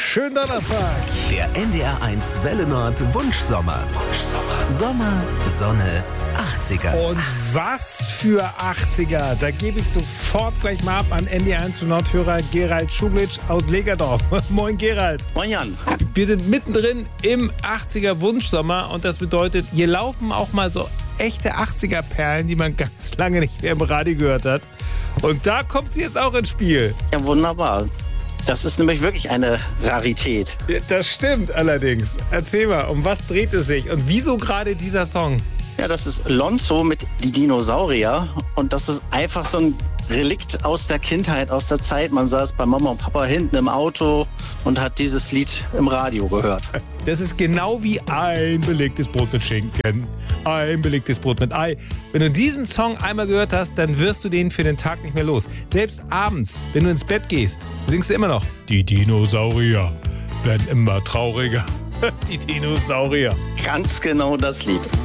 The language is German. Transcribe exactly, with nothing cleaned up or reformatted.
Schönen Donnerstag. Der N D R eins Welle Nord Wunschsommer. Wunschsommer. Sommer, Sonne, achtziger. Und was für achtziger. Da gebe ich sofort gleich mal ab an N D R eins Nordhörer Gerald Schuglitsch aus Legerdorf. Moin Gerald. Moin Jan. Wir sind mittendrin im achtziger Wunschsommer und das bedeutet, hier laufen auch mal so echte achtziger-Perlen, die man ganz lange nicht mehr im Radio gehört hat. Und da kommt sie jetzt auch ins Spiel. Ja, wunderbar. Das ist nämlich wirklich eine Rarität. Ja, das stimmt allerdings. Erzähl mal, um was dreht es sich und wieso gerade dieser Song? Ja, das ist Lonzo mit Die Dinosaurier. Und das ist einfach so ein Relikt aus der Kindheit, aus der Zeit. Man saß bei Mama und Papa hinten im Auto und hat dieses Lied im Radio gehört. Das ist genau wie ein belegtes Brot mit Schinken. Ein belegtes Brot mit Ei. Wenn du diesen Song einmal gehört hast, dann wirst du den für den Tag nicht mehr los. Selbst abends, wenn du ins Bett gehst, singst du immer noch: Die Dinosaurier werden immer trauriger. Die Dinosaurier. Ganz genau das Lied.